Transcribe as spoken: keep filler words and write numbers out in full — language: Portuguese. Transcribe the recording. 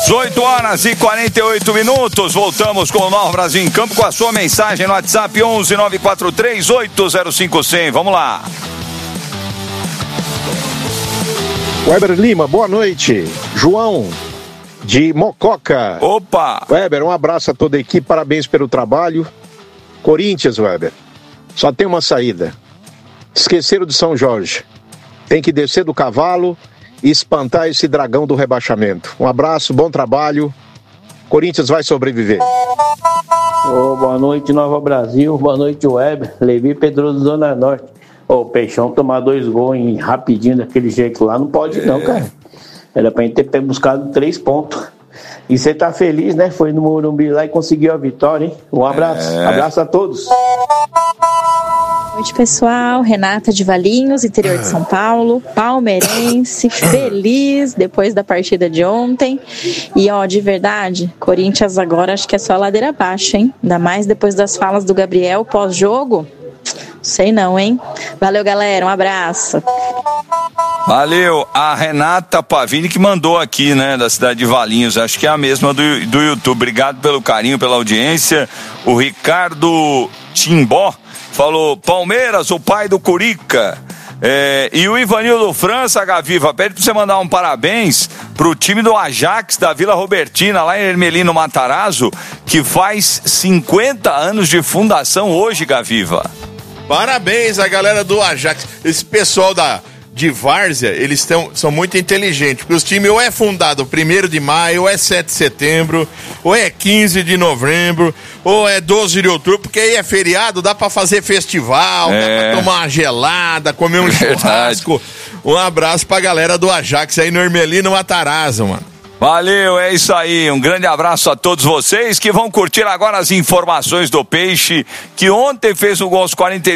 dezoito horas e quarenta e oito minutos. Voltamos com o Nova Brasil em Campo com a sua mensagem no WhatsApp onze nove quatro três oito zero cinco zero zero. Vamos lá. Weber Lima, boa noite. João, de Mococa. Opa! Weber, um abraço a toda a equipe, parabéns pelo trabalho. Corinthians, Weber, só tem uma saída. Esqueceram de São Jorge. Tem que descer do cavalo e espantar esse dragão do rebaixamento. Um abraço, bom trabalho. Corinthians vai sobreviver. Oh, boa noite, Nova Brasil. Boa noite, Weber. Levi Pedroso, Zona Norte. Ô, oh, Peixão tomar dois gols em, rapidinho daquele jeito lá, não pode é. não, cara. Era pra gente ter buscado três pontos. E você tá feliz, né? Foi no Morumbi lá e conseguiu a vitória, hein? Um abraço. É. Abraço a todos. Boa noite, pessoal. Renata de Valinhos, interior de São Paulo. Palmeirense, feliz depois da partida de ontem. E, ó, de verdade, Corinthians agora acho que é só ladeira abaixo, hein? Ainda mais depois das falas do Gabriel pós-jogo. Sei não, hein? Valeu, galera. Um abraço. Valeu. A Renata Pavini que mandou aqui, né, da cidade de Valinhos. Acho que é a mesma do, do YouTube. Obrigado pelo carinho, pela audiência. O Ricardo Timbó falou: Palmeiras, o pai do Curica. É, e o Ivanildo França, Gaviva, pede pra você mandar um parabéns pro time do Ajax da Vila Robertina, lá em Ermelino Matarazzo, que faz cinquenta anos de fundação hoje, Gaviva. Parabéns à galera do Ajax. Esse pessoal da, de Várzea, eles tão, são muito inteligentes, porque os times ou é fundado primeiro de maio, ou é sete de setembro, ou é quinze de novembro, ou é doze de outubro, porque aí é feriado, dá pra fazer festival, é. dá pra tomar uma gelada, comer um churrasco. Um abraço pra galera do Ajax aí no Ermelino Matarazzo, mano. Valeu, é isso aí, um grande abraço a todos vocês que vão curtir agora as informações do Peixe, que ontem fez o gol aos quarenta e